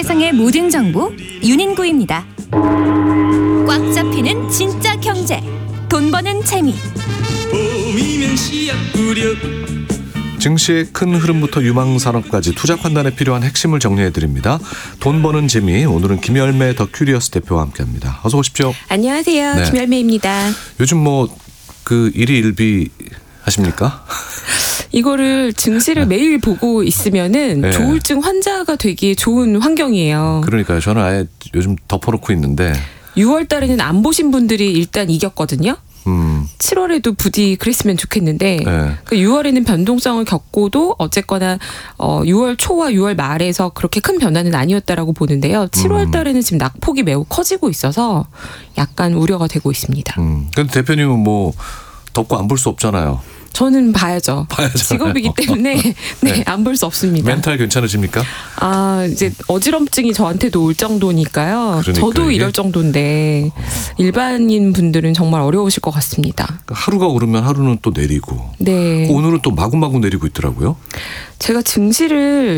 세상의 모든 정보 윤인구입니다. 꽉 잡히는 진짜 경제, 돈 버는 재미. 증시의 큰 흐름부터 유망산업까지 투자 판단에 필요한 핵심을 정리해드립니다. 돈 버는 재미, 오늘은 김열매 더 큐리어스 대표와 함께합니다. 어서 오십시오. 안녕하세요. 네. 김열매입니다. 요즘 일희일비 하십니까? 이거를 증시를 매일 보고 있으면은 네. 조울증 환자가 되기 좋은 환경이에요. 그러니까요. 저는 아예 요즘 덮어놓고 있는데 6월 달에는 안 보신 분들이 일단 이겼거든요. 7월에도 부디 그랬으면 좋겠는데 네. 그 6월에는 변동성을 겪고도 어쨌거나 6월 초와 6월 말에서 그렇게 큰 변화는 아니었다라고 보는데요. 7월 달에는 지금 낙폭이 매우 커지고 있어서 약간 우려가 되고 있습니다. 근데 대표님은 덮고 안 볼 수 없잖아요. 저는 봐야죠. 봐야잖아요. 직업이기 때문에 네. 안 볼 수 없습니다. 멘탈 괜찮으십니까? 이제 어지럼증이 저한테도 올 정도니까요. 그러니까 저도 이게? 이럴 정도인데 일반인 분들은 정말 어려우실 것 같습니다. 하루가 오르면 하루는 또 내리고 네. 오늘은 또 마구마구 내리고 있더라고요. 제가 증시를